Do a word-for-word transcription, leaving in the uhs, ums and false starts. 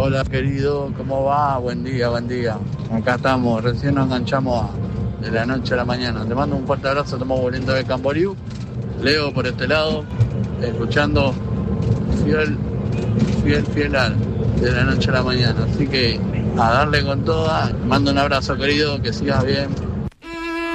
Hola querido, ¿cómo va? Buen día, buen día. Acá estamos, recién nos enganchamos a- de la noche a la mañana. Te mando un fuerte abrazo, estamos volviendo de Camboriú. Leo por este lado, escuchando fiel, fiel, fiel al de la noche a la mañana. Así que a darle con toda. Mando un abrazo querido, que sigas bien.